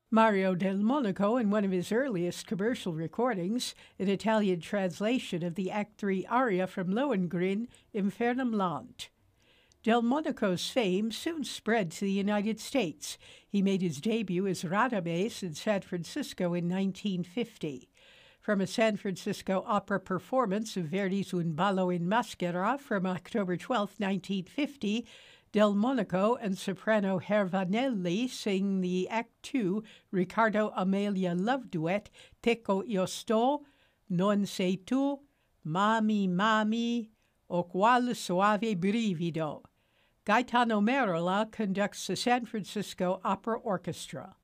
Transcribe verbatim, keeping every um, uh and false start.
Mario del Monaco, in one of his earliest commercial recordings, an Italian translation of the Act three aria from Lohengrin, Infernum Lant. Del Monaco's fame soon spread to the United States. He made his debut as Radames in San Francisco in nineteen fifty. From a San Francisco opera performance of Verdi's Un ballo in maschera from October twelfth, nineteen fifty, Del Monaco and soprano Hervanelli sing the Act two Riccardo Amelia love duet Teco io sto, Non sei tu, Mami Mami, O qual soave brivido. Gaetano Merola conducts the San Francisco Opera Orchestra.